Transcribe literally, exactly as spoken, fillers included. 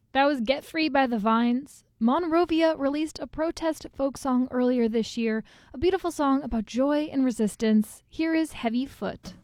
That was Get Free by the Vines. Monrovia released a protest folk song earlier this year, a beautiful song about joy and resistance. Here is Heavy Foot.